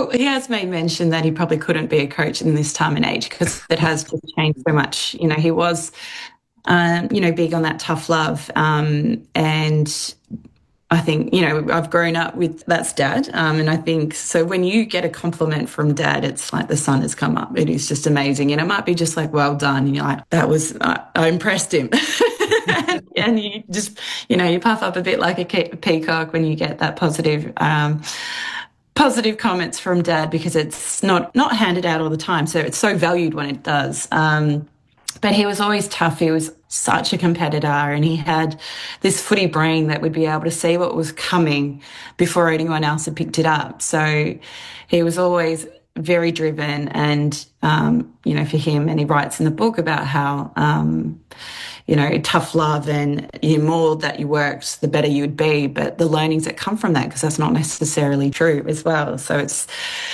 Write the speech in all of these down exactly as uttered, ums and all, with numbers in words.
Well, he has made mention that he probably couldn't be a coach in this time and age because it has just changed so much. You know, he was, um, you know, big on that tough love. Um, and I think, you know, I've grown up with that's dad. Um, and I think so when you get a compliment from dad, it's like the sun has come up. It is just amazing. And it might be just like, well done. And you're like, that was, I, I impressed him. And you just, you know, you puff up a bit like a peacock when you get that positive, um, positive comments from dad because it's not, not handed out all the time. So it's so valued when it does. Um, but he was always tough. He was such a competitor and he had this footy brain that would be able to see what was coming before anyone else had picked it up. So he was always very driven and, um, you know, for him, and he writes in the book about how, um, you know, tough love and the more that you worked, the better you would be. But the learnings that come from that, because that's not necessarily true as well. So it's,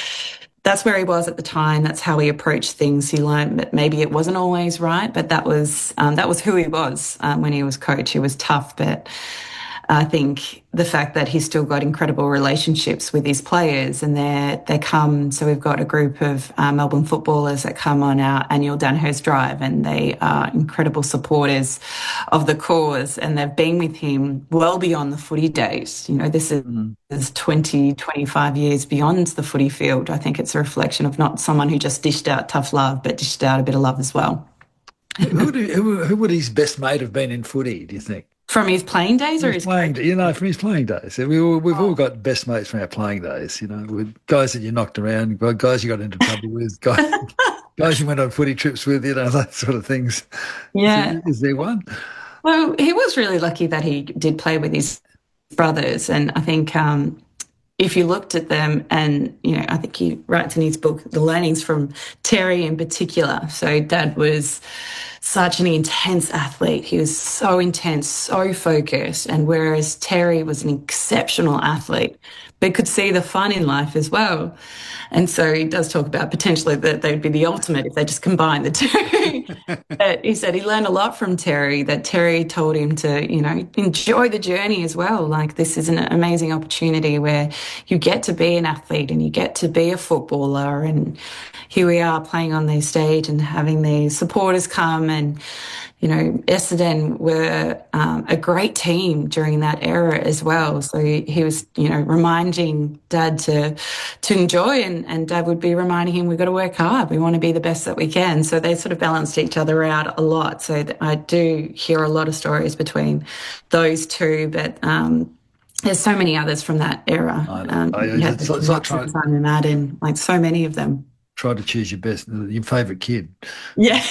that's where he was at the time. That's how he approached things. He learned that maybe it wasn't always right, but that was, um, that was who he was um, when he was coach. He was tough, but I think the fact that he's still got incredible relationships with his players and they they come, so we've got a group of uh, Melbourne footballers that come on our annual Danhurst Drive and they are incredible supporters of the cause and they've been with him well beyond the footy days. You know, this is, mm. is twenty, twenty-five years beyond the footy field. I think it's a reflection of not someone who just dished out tough love, but dished out a bit of love as well. who, do, who, who would his best mate have been in footy, do you think? From his playing days, or his playing, you know, from his playing days. We all, we've all got best mates from our playing days. You know, with guys that you knocked around, guys you got into trouble with, guys, guys you went on footy trips with, you know, that sort of things. Yeah, is, is there one? Well, he was really lucky that he did play with his brothers, and I think um, if you looked at them, and you know, I think he writes in his book the learnings from Terry in particular. So, Dad was such an intense athlete. He was so intense, so focused. And whereas Terry was an exceptional athlete, but could see the fun in life as well. And so he does talk about potentially that they would be the ultimate if they just combined the two. But he said he learned a lot from Terry, that Terry told him to, you know, enjoy the journey as well. Like, this is an amazing opportunity where you get to be an athlete and you get to be a footballer. And here we are playing on the stage and having these supporters come. And, you know, Essendon were um, a great team during that era as well. So he, he was, you know, reminding Dad to to enjoy, and, and Dad would be reminding him, we've got to work hard. We want to be the best that we can. So they sort of balanced each other out a lot. So I do hear a lot of stories between those two, but um, there's so many others from that era. I know. Um, I, you it's, it's like trying, Simon Madden, like so many of them. Try to choose your best, your favourite kid. Yeah.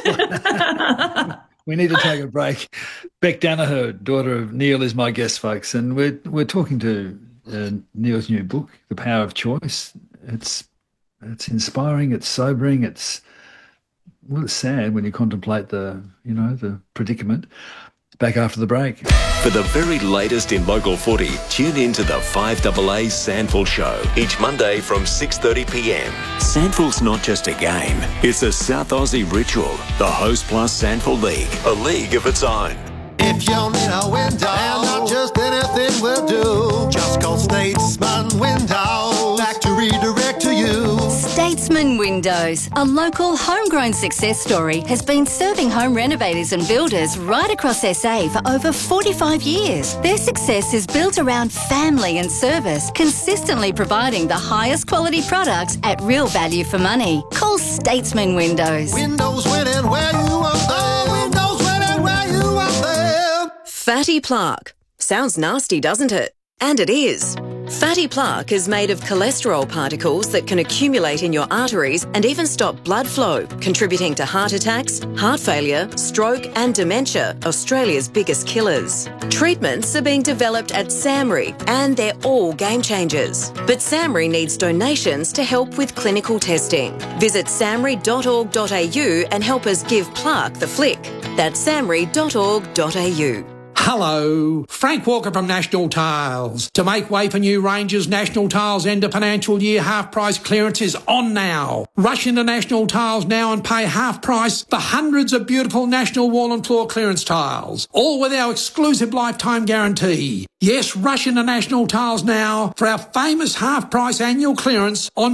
We need to take a break. Beck Danaher, daughter of Neil, is my guest, folks, and we're we're talking to uh, Neil's new book, The Power of Choice. It's it's inspiring, it's sobering, it's well, it's sad when you contemplate the you know the predicament. Back after the break. For the very latest in local footy, tune in to the five A A Sandful Show each Monday from six thirty p m. Sandful's not just a game, it's a South Aussie ritual. The Host Plus Sandful League, a league of its own. If you need a window, and not just anything will do, just call Statesman Windows, back to redirect to you. Statesman Windows, a local homegrown success story, has been serving home renovators and builders right across S A for over forty-five years. Their success is built around family and service, consistently providing the highest quality products at real value for money. Call Statesman Windows. Windows winning where you are there. Windows winning where you are there. Fatty plaque. Sounds nasty, doesn't it? And it is. Fatty plaque is made of cholesterol particles that can accumulate in your arteries and even stop blood flow, contributing to heart attacks, heart failure, stroke and dementia, Australia's biggest killers. Treatments are being developed at SAMRI and they're all game changers. But SAMRI needs donations to help with clinical testing. Visit samri dot org dot a u and help us give plaque the flick. That's samri dot org dot a u. Hello, Frank Walker from National Tiles. To make way for new ranges, National Tiles end of financial year half price clearance is on now. Rush into National Tiles now and pay half price for hundreds of beautiful National wall and floor clearance tiles, all with our exclusive lifetime guarantee. Yes, rush into National Tiles now for our famous half price annual clearance on